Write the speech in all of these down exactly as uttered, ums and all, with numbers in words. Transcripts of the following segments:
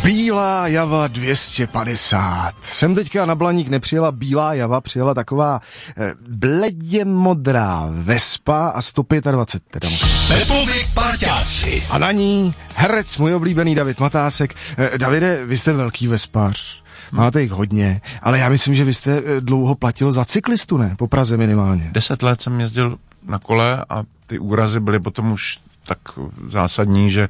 Bílá java dvě stě padesát. Sem teďka na Blaník nepřijela bílá java, přijela taková eh, bledě modrá Vespa a sto dvacet pět teda. Pepovi parťáci. A na ní herec, můj oblíbený David Matásek. Eh, Davide, vy jste velký vespař, máte jich hodně, ale já myslím, že vy jste eh, dlouho platil za cyklistu, ne? Po Praze minimálně. Deset let jsem jezdil na kole a ty úrazy byly potom už tak zásadní, že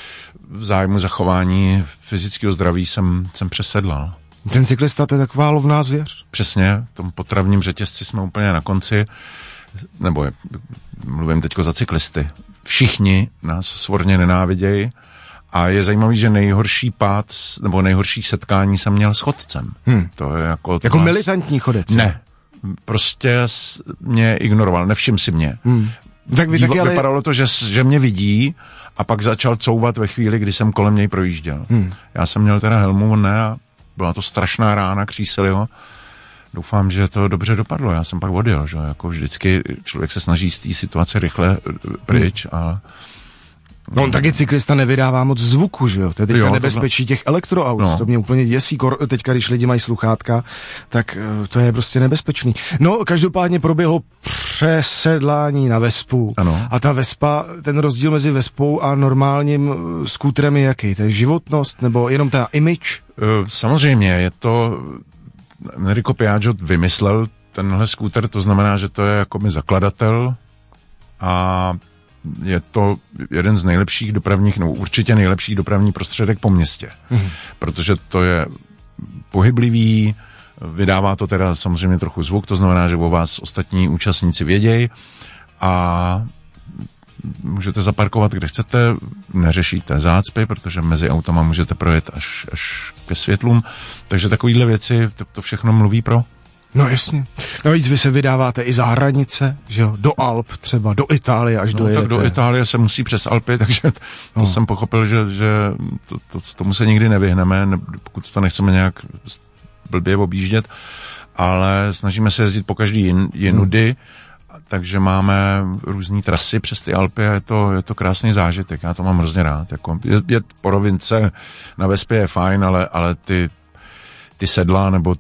v zájmu zachování fyzického zdraví jsem, jsem přesedlal. Ten cyklista, to je taková lovná zvěř? Přesně, v tom potravním řetězci jsme úplně na konci, nebo mluvím teďko za cyklisty. Všichni nás svorně nenávidějí a je zajímavý, že nejhorší pád, nebo nejhorší setkání jsem měl s chodcem. Hmm. To je jako... Jako vás... militantní chodec? Ne, prostě mě ignoroval, nevšim si mě. Hmm. Tak vy Díva, taky, ale... Vypadalo to, že, že mě vidí a pak začal couvat ve chvíli, kdy jsem kolem něj projížděl. Hmm. Já jsem měl teda helmu, on ne, a byla to strašná rána, křísili ho. Doufám, že to dobře dopadlo. Já jsem pak odjel, že jako vždycky člověk se snaží z té situace rychle pryč a... No on taky cyklista nevydává moc zvuku, že jo? To je teďka jo, nebezpečí tohle... těch elektroaut. No. To mě úplně děsí. Teďka, když lidi mají sluchátka, tak to je prostě nebezpečný. No, každopádně proběhlo přesedlání na Vespu. Ano. A ta Vespa, ten rozdíl mezi Vespou a normálním skútrem je jaký? To je životnost nebo jenom ta image? Samozřejmě, je to... Enrico Piaggio vymyslel tenhle skúter, to znamená, že to je jako mi zakladatel a je to jeden z nejlepších dopravních, no určitě nejlepší dopravní prostředek po městě. Mm. Protože to je pohyblivý, vydává to teda samozřejmě trochu zvuk, to znamená, že o vás ostatní účastníci vědějí a můžete zaparkovat, kde chcete, neřešíte zácpy, protože mezi autama můžete projet až, až ke světlům, takže takovýhle věci, to, to všechno mluví pro. No jasně. Navíc vy se vydáváte i za hranice, že jo, do Alp třeba, do Itálie až no, dojedete. Tak do Itálie se musí přes Alpy, takže to no. jsem pochopil, že, že to, to, tomu se nikdy nevyhneme, ne, pokud to nechceme nějak blbě objíždět, ale snažíme se jezdit po každý jin, jinudy, hmm. takže máme různý trasy přes ty Alpy a je to, je to krásný zážitek, já to mám hrozně rád. Jako, je, je po rovince na Vespě je fajn, ale, ale ty, ty sedla nebo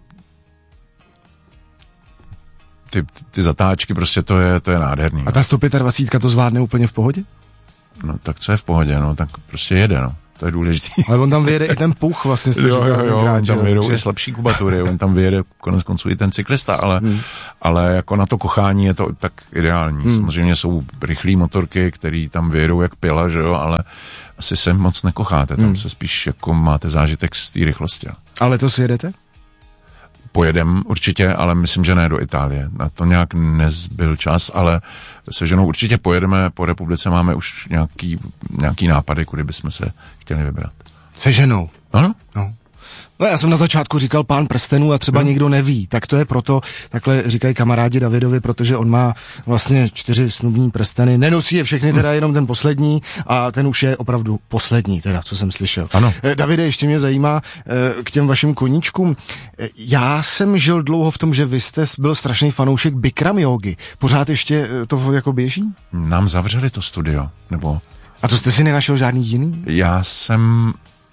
Ty, ty zatáčky, prostě to je, to je nádherný. A ta sto dvacet pět to zvládne úplně v pohodě? No tak co je v pohodě, no tak prostě jede, no. To je důležitý. Ale on tam vyjede i ten puch vlastně. Jo, jo, jo, krát, on tam vyjedou i slabší kubatury, on tam vyjede konec konců i ten cyklista, ale, hmm. ale jako na to kochání je to tak ideální. Hmm. Samozřejmě jsou rychlý motorky, který tam vyjedou jak pila, že jo, ale asi se moc nekocháte, tam hmm. se spíš jako máte zážitek z té rychlosti. Ale to si jedete? Pojedem určitě, ale myslím, že ne do Itálie. Na to nějak nezbyl čas, ale se ženou určitě pojedeme, po republice máme už nějaký, nějaký nápady, kudy bychom se chtěli vybrat. Se ženou? Ano. No. No já jsem na začátku říkal Pán prstenů a třeba no. někdo neví, tak to je proto, takhle říkají kamarádi Davidovi, protože on má vlastně čtyři snubní prsteny, nenosí je všechny, teda jenom ten poslední a ten už je opravdu poslední, teda, co jsem slyšel. Ano. Davide, ještě mě zajímá k těm vašim koníčkům. Já jsem žil dlouho v tom, že vy jste byl strašný fanoušek Bikram jógy. Pořád ještě to jako běží? Nám zavřeli to studio, nebo... A to jste si nenašel žádný jiný? Já jsem...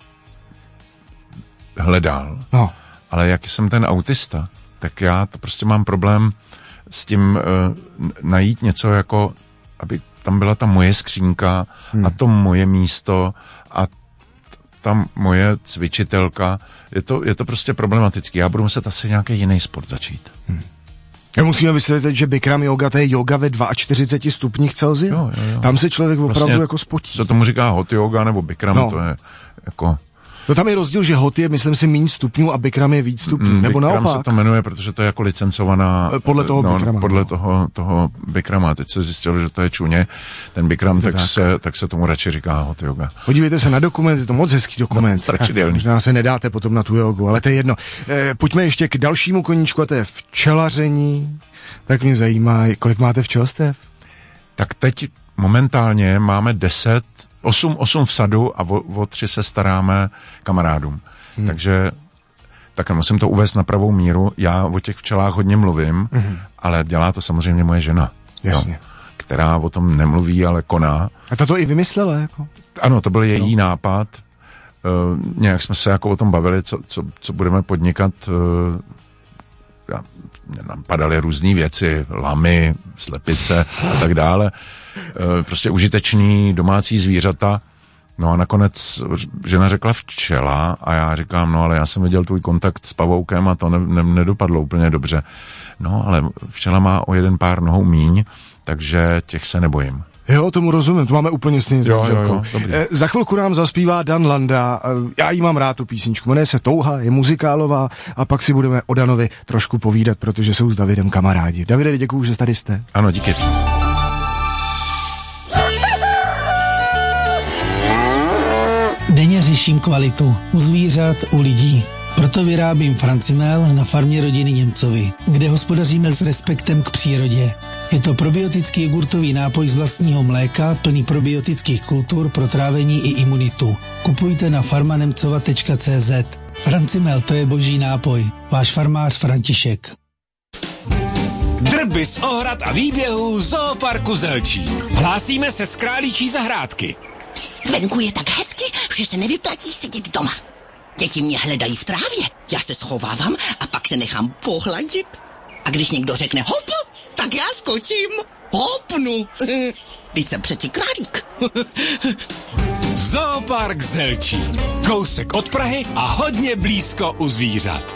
hledal, no. ale jak jsem ten autista, tak já to prostě mám problém s tím uh, najít něco jako, aby tam byla ta moje skřínka hmm. a to moje místo a tam moje cvičitelka. Je to, je to prostě problematický. Já budu muset asi nějaký jiný sport začít. Hmm. Já musíme vysvětlit, že Bikram yoga, to je yoga ve čtyřiceti dvou stupních Celsia. Jo, jo, jo. Tam se člověk opravdu vlastně jako spotí. Co tomu říká hot yoga nebo Bikram, no. to je jako... No tam je rozdíl, že hot je, myslím si, méně stupňů a Bikram je víc stupňů, mm, nebo Bikram naopak. se to jmenuje, protože to je jako licencovaná... Podle toho no, Bikrama. Podle toho, toho Bikrama. Teď se zjistilo, že to je čuně. Ten Bikram, tak, tak. Se, tak se tomu radši říká hot yoga. Podívejte se na dokument, je to moc hezký dokument. No, strašidelný. Možná se nedáte potom na tu jogu, ale to je jedno. E, pojďme ještě k dalšímu koníčku, a to je včelaření. Tak mě zajímá, kolik máte včelstev? Tak teď momentálně máme deset, osm, osm v sadu a o, o tři se staráme kamarádům. Hmm. Takže tak musím to uvést na pravou míru. Já o těch včelách hodně mluvím, hmm. ale dělá to samozřejmě moje žena. Jasně. Jo, která o tom nemluví, ale koná. A ta to i vymyslela, jako? Ano, to byl její no. nápad nějak jsme se jako o tom bavili, co, co, co budeme podnikat. Uh, nám padaly různé věci, lamy, slepice a tak dále. Uh, prostě užitečný domácí zvířata. No a nakonec žena řekla včela a já říkám, no ale já jsem viděl tvůj kontakt s pavoukem a to ne, ne, nedopadlo úplně dobře. No ale včela má o jeden pár nohou míň, takže těch se nebojím. Jo, tomu rozumím, to máme úplně stejný s manželkou. E, za chvilku nám zaspívá Dan Landa, e, já jí mám rád tu písničku, jmenuje se Touha, je muzikálová a pak si budeme o Danovi trošku povídat, protože jsou s Davidem kamarádi. Davide, děkuju, že tady jste. Ano, díky. Denně řeším kvalitu u zvířat, u lidí. Proto vyrábím Francimel na farmě rodiny Němcovi, kde hospodaříme s respektem k přírodě. Je to probiotický jogurtový nápoj z vlastního mléka, plný probiotických kultur pro trávení i imunitu. Kupujte na farmanemcova tečka cé zet. Francimel, to je boží nápoj. Váš farmář František. Drby z ohrad a výběhů Zooparku Zelčín. Hlásíme se z Králíčí zahrádky. Venku je tak hezky, že se nevyplatí sedět doma. Děti mě hledají v trávě, já se schovávám a pak se nechám pohladit. A když někdo řekne hop, tak já skočím. Hopnu. Ty jsem přeci králík. Zoopark Zelčín. Kousek od Prahy a hodně blízko u zvířat.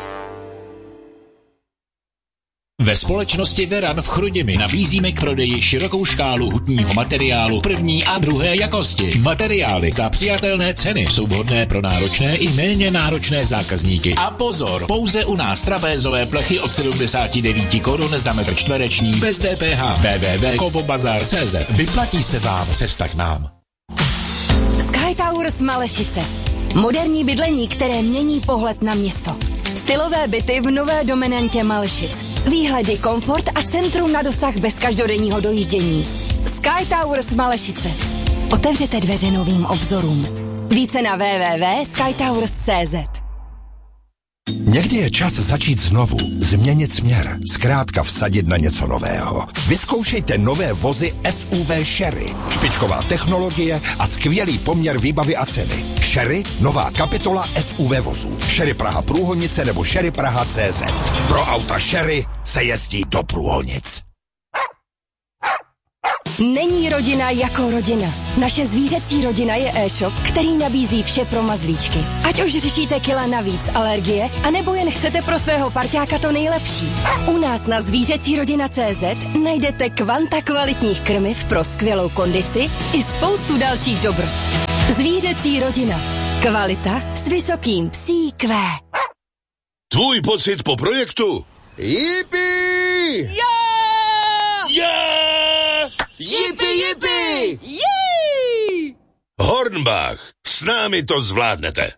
Ve společnosti Veran v Chrudimi nabízíme k prodeji širokou škálu hutního materiálu první a druhé jakosti. Materiály za přijatelné ceny jsou vhodné pro náročné i méně náročné zákazníky. A pozor, pouze u nás trapézové plechy od sedmdesát devět korun za metr čtvereční bez D P H. w w w tečka kovobazar tečka cé zet. Vyplatí se vám cesta k nám. Sky Towers Malešice. Moderní bydlení, které mění pohled na město. Stylové byty v nové dominantě Malešic. Výhledy, komfort a centrum na dosah bez každodenního dojíždění. Sky Towers Malešice. Otevřete dveře novým obzorům. Více na w w w tečka sky towers tečka cé zet. Někdy je čas začít znovu, změnit směr, zkrátka vsadit na něco nového. Vyzkoušejte nové vozy S U V Sherry. Špičková technologie a skvělý poměr výbavy a ceny. Sherry, nová kapitola S U V vozů. Sherry Praha Průhonice nebo Sherry Praha tečka cé zet. Pro auta Sherry se jezdí do Průhonic. Není rodina jako rodina. Naše zvířecí rodina je e-shop, který nabízí vše pro mazlíčky. Ať už řešíte kila navíc, alergie, anebo jen chcete pro svého parťáka to nejlepší. U nás na zvířecí rodina tečka cé zet najdete kvanta kvalitních krmiv pro skvělou kondici i spoustu dalších dobrot. Zvířecí rodina. Kvalita s vysokým psí kvé. Tvůj pocit po projektu? Jipi! Yeah! Yeah! Jipi, jipi! Jej! Hornbach, s námi to zvládnete.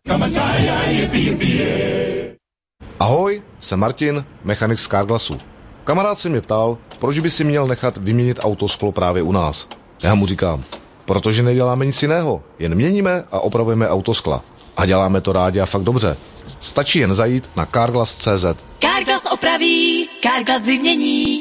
Ahoj, jsem Martin, mechanik z Carglassu. Kamarád se mě ptal, proč by si měl nechat vyměnit autosklo právě u nás. Já mu říkám, protože neděláme nic jiného, jen měníme a opravujeme autoskla. A děláme to rádi a fakt dobře. Stačí jen zajít na carglass tečka cé zet. Carglass opraví, Carglass vymění.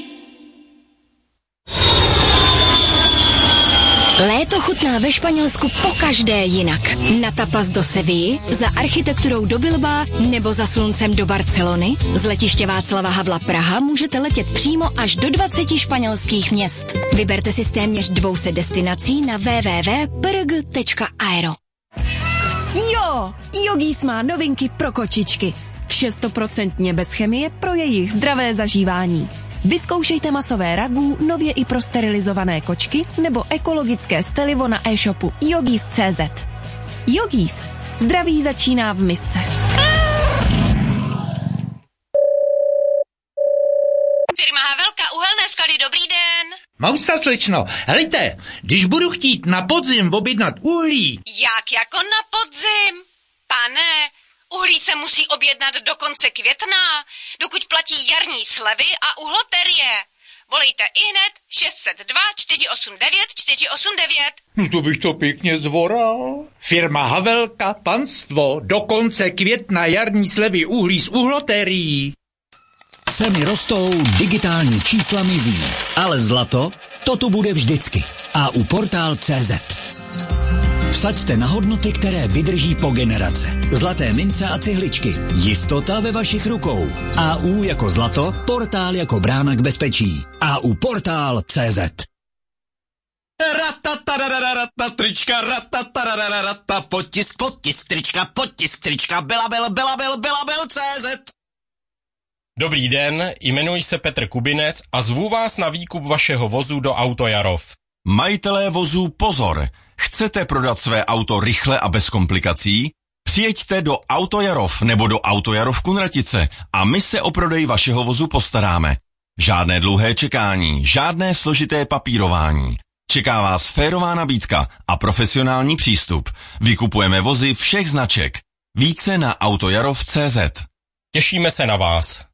Léto chutná ve Španělsku pokaždé jinak. Na tapas do Sevilly, za architekturou do Bilbao nebo za sluncem do Barcelony, z letiště Václava Havla Praha můžete letět přímo až do dvaceti španělských měst. Vyberte si z téměř dvou set destinací na w w w tečka p r g tečka aero. Jo, Yogis má novinky pro kočičky. Vše stoprocentně bez chemie pro jejich zdravé zažívání. Vyzkoušejte masové ragu, nově i pro sterilizované kočky nebo ekologické stelivo na e-shopu Yogis tečka cé zet. Yogis. Zdraví začíná v misce. Firma Havelka, uhelné sklady, dobrý den. Mousa, slečno, helejte, když budu chtít na podzim objednat uhlí. Jak jako na podzim? Pane, uhlí se musí objednat do konce května, dokud platí jarní slevy a uhloterie. Volejte ihned šest set dva čtyři osm devět čtyři osm devět. No to bych to pěkně zvoral. Firma Havelka, panstvo, do konce května jarní slevy uhlí z uhlotérií. Ceny rostou, digitální čísla mizí, ale zlato, to tu bude vždycky. A u portál tečka cé zet. Vsaďte na hodnoty, které vydrží po generace. Zlaté mince a cihličky. Jistota ve vašich rukou. A U jako zlato, portál jako brána k bezpečí. A U portál tečka cé zet. Ratatarararata, trička, ratatarararata, potisk, potisk, trička, potisk, trička, belabel, belabel, belabel, cé zet. Dobrý den, jmenuji se Petr Kubinec a zvu vás na výkup vašeho vozu do Autojarov. Majitelé vozů pozor! Chcete prodat své auto rychle a bez komplikací? Přijeďte do Autojarov nebo do Autojarov Kunratice a my se o prodej vašeho vozu postaráme. Žádné dlouhé čekání, žádné složité papírování. Čeká vás férová nabídka a profesionální přístup. Vykupujeme vozy všech značek. Více na autojarov tečka cé zet. Těšíme se na vás.